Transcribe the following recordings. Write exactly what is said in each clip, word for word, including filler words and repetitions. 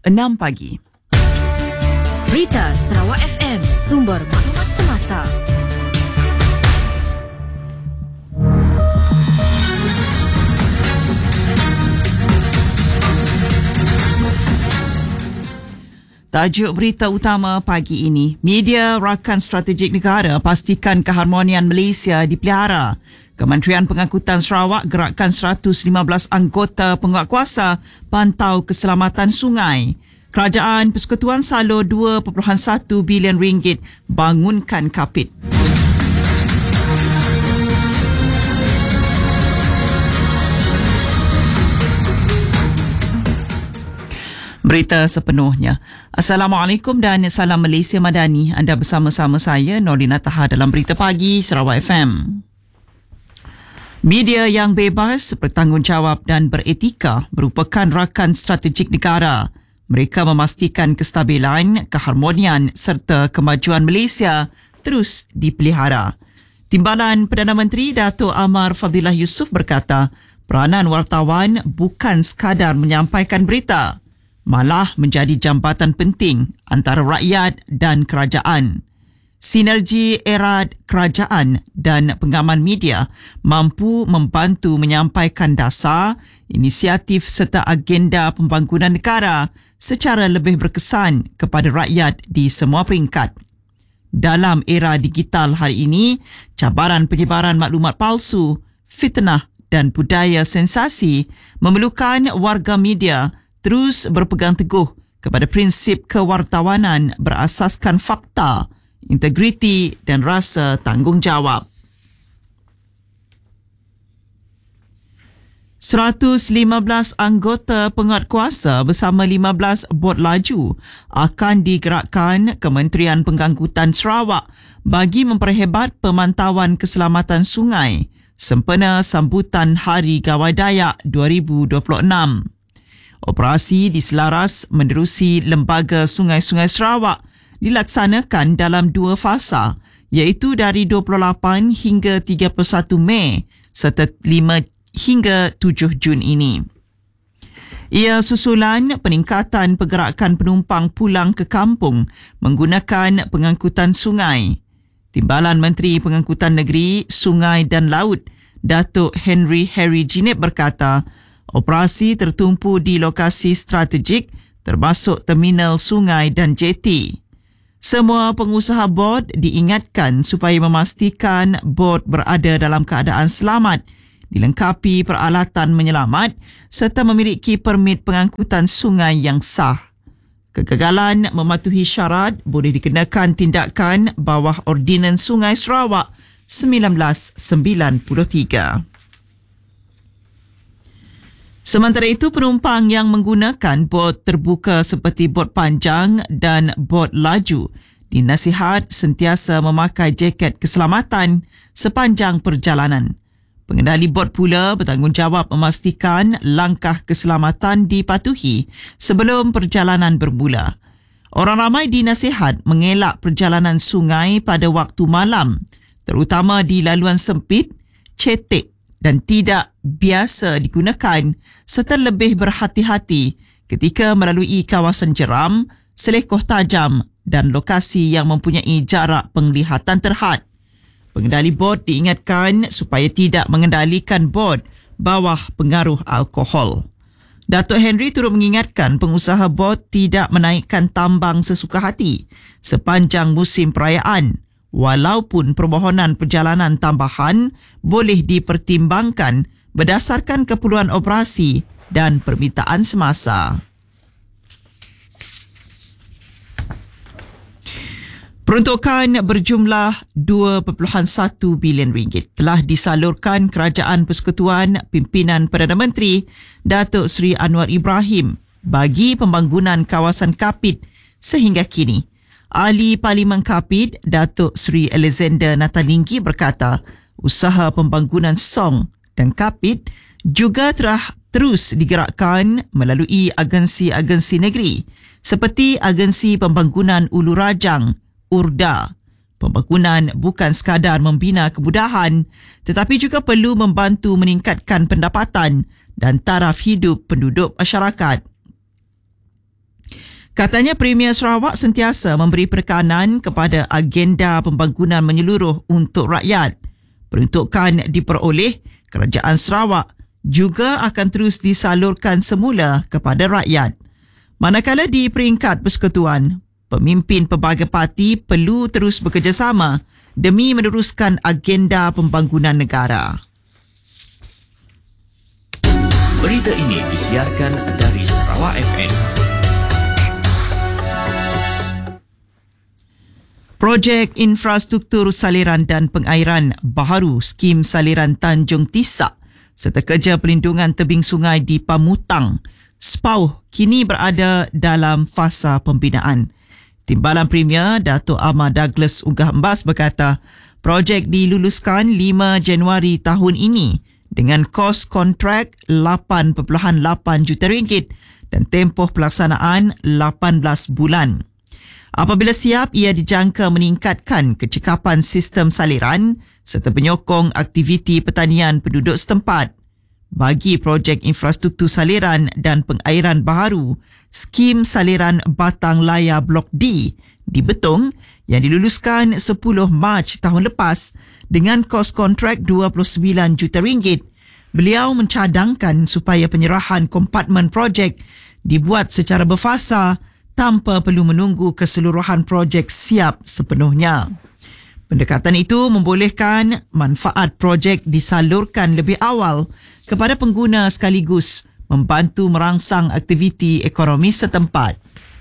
enam pagi. Berita Sarawak F M, sumber maklumat semasa. Tajuk berita utama pagi ini, media rakan strategik negara pastikan keharmonian Malaysia dipelihara. Kementerian Pengangkutan Sarawak gerakkan seratus lima belas anggota penguatkuasa pantau keselamatan sungai. Kerajaan Persekutuan salur dua perpuluhan satu bilion ringgit bangunkan kapit. Berita sepenuhnya. Assalamualaikum dan salam Malaysia Madani. Anda bersama-sama saya, Nordina Taha dalam Berita Pagi Sarawak F M. Media yang bebas, bertanggungjawab dan beretika merupakan rakan strategik negara. Mereka memastikan kestabilan, keharmonian serta kemajuan Malaysia terus dipelihara. Timbalan Perdana Menteri Dato' Amar Fadilah Yusof berkata, peranan wartawan bukan sekadar menyampaikan berita, malah menjadi jambatan penting antara rakyat dan kerajaan. Sinergi erat kerajaan dan pengaman media mampu membantu menyampaikan dasar, inisiatif serta agenda pembangunan negara secara lebih berkesan kepada rakyat di semua peringkat. Dalam era digital hari ini, cabaran penyebaran maklumat palsu, fitnah dan budaya sensasi memerlukan warga media terus berpegang teguh kepada prinsip kewartawanan berasaskan fakta, integriti dan rasa tanggungjawab. seratus lima belas anggota penguatkuasa bersama lima belas bot laju akan digerakkan Kementerian Pengangkutan Sarawak bagi memperhebat pemantauan keselamatan sungai sempena sambutan Hari Gawai Dayak dua ribu dua puluh enam. Operasi diselaras menerusi Lembaga Sungai-Sungai Sarawak dilaksanakan dalam dua fasa, iaitu dari dua puluh lapan hingga tiga puluh satu Mei serta lima hingga tujuh Jun ini. Ia susulan peningkatan pergerakan penumpang pulang ke kampung menggunakan pengangkutan sungai. Timbalan Menteri Pengangkutan Negeri, Sungai dan Laut, Datuk Henry Harry Jinip berkata, operasi tertumpu di lokasi strategik termasuk terminal sungai dan jeti. Semua pengusaha bot diingatkan supaya memastikan bot berada dalam keadaan selamat, dilengkapi peralatan menyelamat serta memiliki permit pengangkutan sungai yang sah. Kegagalan mematuhi syarat boleh dikenakan tindakan bawah Ordinans Sungai Sarawak seribu sembilan ratus sembilan puluh tiga. Sementara itu, penumpang yang menggunakan bot terbuka seperti bot panjang dan bot laju dinasihat sentiasa memakai jaket keselamatan sepanjang perjalanan. Pengendali bot pula bertanggungjawab memastikan langkah keselamatan dipatuhi sebelum perjalanan bermula. Orang ramai dinasihat mengelak perjalanan sungai pada waktu malam, terutama di laluan sempit, cetek dan tidak biasa digunakan serta lebih berhati-hati ketika melalui kawasan jeram, selekoh tajam dan lokasi yang mempunyai jarak penglihatan terhad. Pengendali bot diingatkan supaya tidak mengendalikan bot bawah pengaruh alkohol. Datuk Henry turut mengingatkan pengusaha bot tidak menaikkan tambang sesuka hati sepanjang musim perayaan, walaupun permohonan perjalanan tambahan boleh dipertimbangkan berdasarkan keperluan operasi dan permintaan semasa. Peruntukan berjumlah dua perpuluhan satu bilion ringgit telah disalurkan Kerajaan Persekutuan pimpinan Perdana Menteri Datuk Seri Anwar Ibrahim bagi pembangunan kawasan Kapit sehingga kini. Ahli Parlimen Kapit Datuk Seri Alexander Natalinggi berkata, usaha pembangunan Song dan Kapit juga telah terus digerakkan melalui agensi-agensi negeri seperti Agensi Pembangunan Ulu Rajang URDA. Pembangunan bukan sekadar membina kemudahan tetapi juga perlu membantu meningkatkan pendapatan dan taraf hidup penduduk masyarakat. Katanya Premier Sarawak sentiasa memberi penekanan kepada agenda pembangunan menyeluruh untuk rakyat. Peruntukan diperoleh Kerajaan Sarawak juga akan terus disalurkan semula kepada rakyat. Manakala di peringkat persekutuan, pemimpin pelbagai parti perlu terus bekerjasama demi meneruskan agenda pembangunan negara. Berita ini disiarkan dari Sarawak F M. Projek infrastruktur saliran dan pengairan baharu skim saliran Tanjung Tisak serta kerja pelindungan tebing sungai di Pamutang, S P A U, kini berada dalam fasa pembinaan. Timbalan Premier Dato' Ahmad Douglas Unggah Embas berkata, projek diluluskan lima Januari tahun ini dengan kos kontrak lapan perpuluhan lapan juta ringgit dan tempoh pelaksanaan lapan belas bulan. Apabila siap, ia dijangka meningkatkan kecekapan sistem saliran serta penyokong aktiviti pertanian penduduk setempat. Bagi projek infrastruktur saliran dan pengairan baharu, skim saliran Batang Layar Blok D di Betong yang diluluskan sepuluh Mac tahun lepas dengan kos kontrak dua puluh sembilan juta ringgit, beliau mencadangkan supaya penyerahan kompartmen projek dibuat secara berfasa tanpa perlu menunggu keseluruhan projek siap sepenuhnya. Pendekatan itu membolehkan manfaat projek disalurkan lebih awal kepada pengguna sekaligus membantu merangsang aktiviti ekonomi setempat.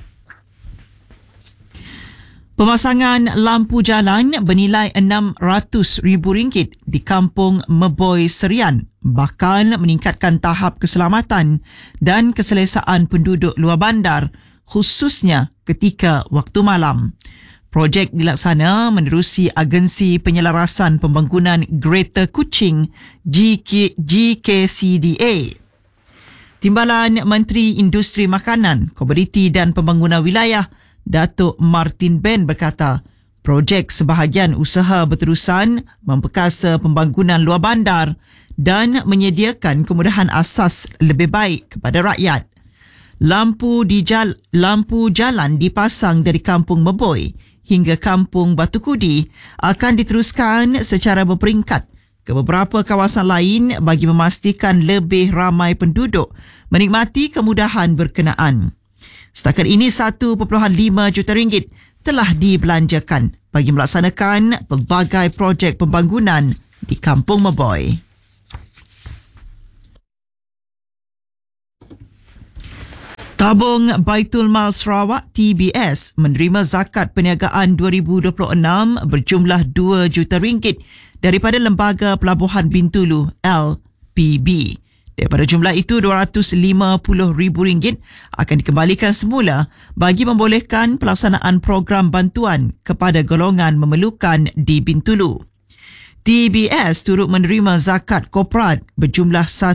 Pemasangan lampu jalan bernilai enam ratus ribu ringgit di Kampung Meboi Serian bakal meningkatkan tahap keselamatan dan keselesaan penduduk luar bandar, khususnya ketika waktu malam. Projek dilaksana menerusi Agensi Penyelarasan Pembangunan Greater Kuching G K C D A. Timbalan Menteri Industri Makanan, Komoditi dan Pembangunan Wilayah Datuk Martin Ben berkata, projek sebahagian usaha berterusan memperkasa pembangunan luar bandar dan menyediakan kemudahan asas lebih baik kepada rakyat. Lampu di jal, lampu jalan dipasang dari Kampung Meboi hingga Kampung Batu Kudi akan diteruskan secara berperingkat ke beberapa kawasan lain bagi memastikan lebih ramai penduduk menikmati kemudahan berkenaan. Setakat ini satu perpuluhan lima juta ringgit telah dibelanjakan bagi melaksanakan pelbagai projek pembangunan di Kampung Meboi. Tabung Baitul Mal Sarawak T B S menerima zakat perniagaan dua ribu dua puluh enam berjumlah dua juta ringgit daripada Lembaga Pelabuhan Bintulu L P B. Daripada jumlah itu, dua ratus lima puluh ribu ringgit akan dikembalikan semula bagi membolehkan pelaksanaan program bantuan kepada golongan memerlukan di Bintulu. T B S turut menerima zakat korporat berjumlah